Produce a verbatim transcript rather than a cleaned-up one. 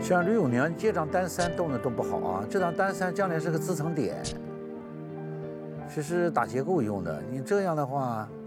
像吕永年这张单三动的都不好啊，这张单三将来是个支撑点，其实打结构用的。你这样的话，